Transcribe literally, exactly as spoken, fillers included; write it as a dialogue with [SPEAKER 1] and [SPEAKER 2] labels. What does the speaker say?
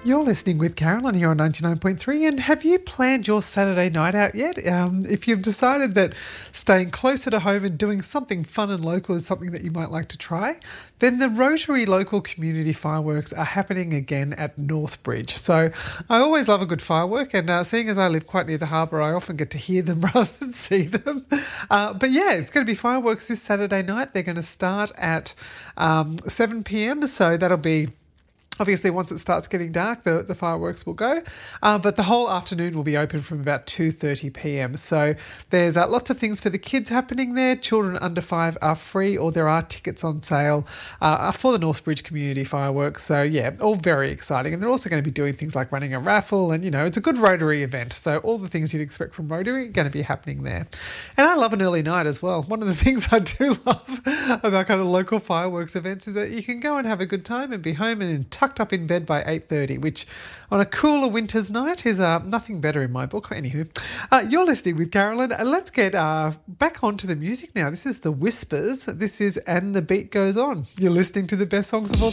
[SPEAKER 1] You're listening with Carolyn here on ninety-nine point three, and have you planned your Saturday night out yet? Um, if you've decided that staying closer to home and doing something fun and local is something that you might like to try, then the Rotary Local Community Fireworks are happening again at Northbridge. So I always love a good firework, and uh, seeing as I live quite near the harbour, I often get to hear them rather than see them. Uh, but yeah, it's going to be fireworks this Saturday night. They're going to start at um, seven p.m, so that'll be... Obviously, once it starts getting dark, the, the fireworks will go. Uh, but the whole afternoon will be open from about two thirty p.m. So there's uh, lots of things for the kids happening there. Children under five are free, or there are tickets on sale uh, for the Northbridge Community Fireworks. So yeah, all very exciting. And they're also going to be doing things like running a raffle, and you know, it's a good Rotary event. So all the things you'd expect from Rotary are going to be happening there. And I love an early night as well. One of the things I do love about kind of local fireworks events is that you can go and have a good time and be home and in tucked up in bed by eight thirty, which on a cooler winter's night is uh, nothing better in my book. Anywho, uh, you're listening with Carolyn. Uh, let's get uh, back onto the music now. This is The Whispers. This is And the Beat Goes On. You're listening to the best songs of all